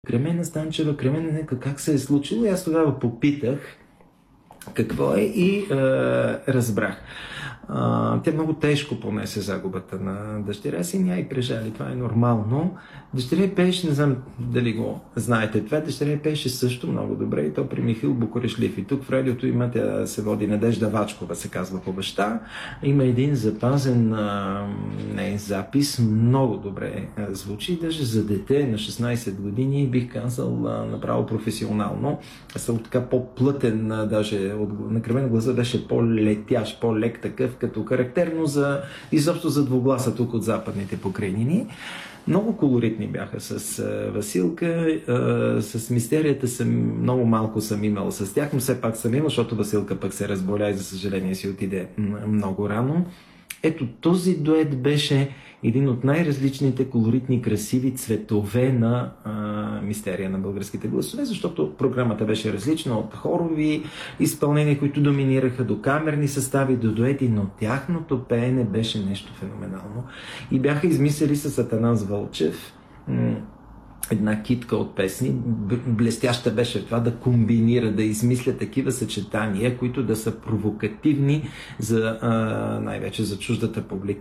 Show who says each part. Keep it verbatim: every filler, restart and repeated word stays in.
Speaker 1: Кремена Станчева, Кремена нека как се е случило, и аз тогава попитах какво е и е, разбрах. А, тя много тежко понесе загубата на дъщеря си, ня и прежали, това е нормално. Дъщеря пееше, не знам дали го знаете това, дъщеря пееше също много добре и то при Михаил Букурешлив. И тук в радиото има, тя се води Надежда Вачкова, се казва по баща. Има един запазен а, не, запис, много добре а, звучи, даже за дете на шестнайсет години, бих казал а, направо професионално. Съм така по-плътен, а, даже от, на Кремена гласа беше по-летящ, по-лек такъв, като характерно за изобщо за двугласа тук от западните покрайнини. Много колоритни бяха с а, Василка, а, с мистерията съм много малко съм имал с тях, но все пак съм имал, защото Василка пък се разболя и за съжаление си отиде много рано. Ето този дует беше един от най-различните колоритни, красиви цветове на а, мистерия на българските гласове, защото програмата беше различна от хорови изпълнения, които доминираха, до камерни състави, до дуети, но тяхното пеене беше нещо феноменално. И бяха измислили с Атанас Вълчев една китка от песни. Блестяща беше това да комбинира, да измисля такива съчетания, които да са провокативни за, а, най-вече за чуждата публика.